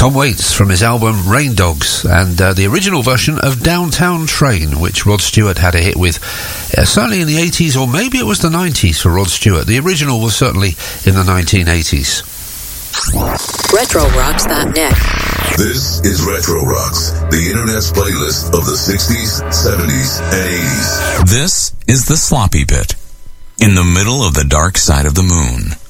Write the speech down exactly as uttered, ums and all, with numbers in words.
Tom Waits from his album Rain Dogs, and uh, the original version of Downtown Train, which Rod Stewart had a hit with, uh, certainly in the eighties, or maybe it was the nineties for Rod Stewart. The original was certainly in the nineteen eighties. retro rocks dot net. This is Retro Rocks, the internet's playlist of the sixties, seventies, and eighties. This is the sloppy bit. In the middle of the dark side of the moon,